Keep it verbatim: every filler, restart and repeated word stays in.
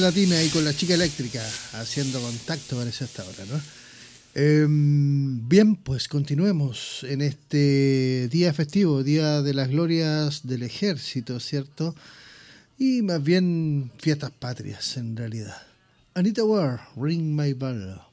Latina y con la chica eléctrica haciendo contacto, parece hasta ahora, ¿no? Eh, bien, pues continuemos en este día festivo, Día de las Glorias del Ejército, ¿cierto? Y más bien fiestas patrias, en realidad. Anita Ward, Ring My Bell.